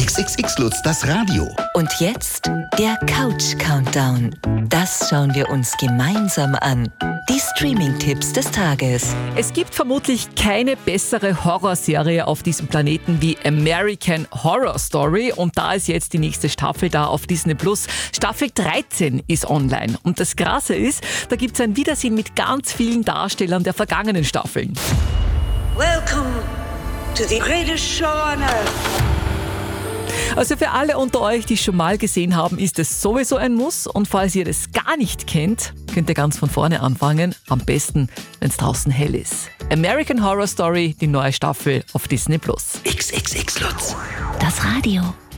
XXX Lutz, das Radio. Und jetzt der Couch-Countdown. Das schauen wir uns gemeinsam an. Die Streaming-Tipps des Tages. Es gibt vermutlich keine bessere Horrorserie auf diesem Planeten wie American Horror Story. Und da ist jetzt die nächste Staffel da auf Disney+. Staffel 13 ist online. Und das Krasse ist, da gibt es ein Wiedersehen mit ganz vielen Darstellern der vergangenen Staffeln. Welcome to the greatest show on earth. Also für alle unter euch, die es schon mal gesehen haben, ist es sowieso ein Muss. Und falls ihr das gar nicht kennt, könnt ihr ganz von vorne anfangen. Am besten, wenn es draußen hell ist. American Horror Story, die neue Staffel auf Disney+. XXX Lutz. Das Radio.